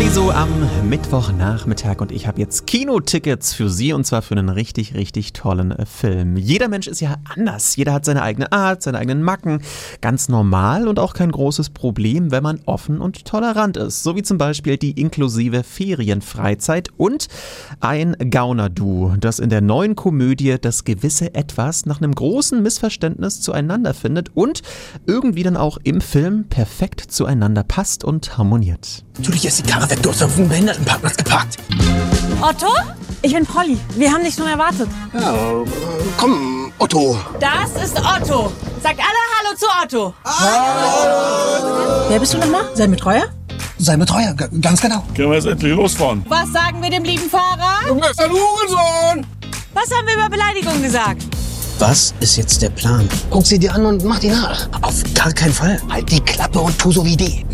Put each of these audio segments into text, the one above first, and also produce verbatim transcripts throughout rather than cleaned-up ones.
Paradiso am Mittwochnachmittag und ich habe jetzt Kinotickets für Sie und zwar für einen richtig, richtig tollen Film. Jeder Mensch ist ja anders. Jeder hat seine eigene Art, seine eigenen Macken. Ganz normal und auch kein großes Problem, wenn man offen und tolerant ist. So wie zum Beispiel die inklusive Ferienfreizeit und ein Gauner-Duo, das in der neuen Komödie das gewisse Etwas nach einem großen Missverständnis zueinander findet und irgendwie dann auch im Film perfekt zueinander passt und harmoniert. Natürlich ist die Karre weg, du hast auf dem Behindertenparkplatz geparkt. Otto? Ich bin Polly. Wir haben dich schon erwartet. Ja, äh, komm, Otto. Das ist Otto. Sagt alle Hallo zu Otto. Hallo. Wer bist du nochmal? Sein Betreuer? Sein Betreuer, g- ganz genau. Können wir jetzt endlich losfahren? Was sagen wir dem lieben Fahrer? Du bist ein Hurensohn. Was haben wir über Beleidigung gesagt? Was ist jetzt der Plan? Guck sie dir an und mach die nach. Auf gar keinen Fall. Halt die Klappe und tu so wie die.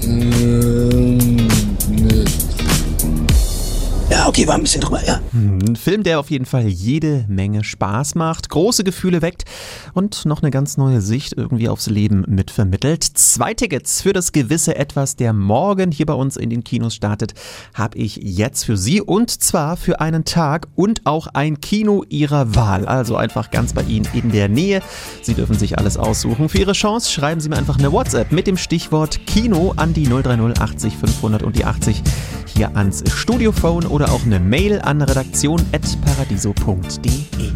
Ja, okay, war ein bisschen drüber, ja. Ein Film, der auf jeden Fall jede Menge Spaß macht, große Gefühle weckt und noch eine ganz neue Sicht irgendwie aufs Leben mitvermittelt. Zwei Tickets für das gewisse Etwas, der morgen hier bei uns in den Kinos startet, habe ich jetzt für Sie und zwar für einen Tag und auch ein Kino Ihrer Wahl. Also einfach ganz bei Ihnen in der Nähe. Sie dürfen sich alles aussuchen. Für Ihre Chance schreiben Sie mir einfach eine WhatsApp mit dem Stichwort Kino an die null drei null achtzig fünfhundert und die achtzig hier ans Studiophone oder auch eine Mail an redaktion at paradiso punkt de.